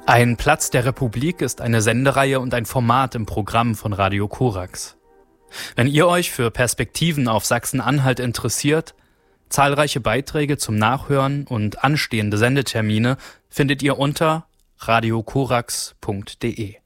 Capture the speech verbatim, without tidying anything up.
Ein Platz der Republik ist eine Sendereihe und ein Format im Programm von Radio Korax. Wenn ihr euch für Perspektiven auf Sachsen-Anhalt interessiert, zahlreiche Beiträge zum Nachhören und anstehende Sendetermine findet ihr unter radio korax punkt de.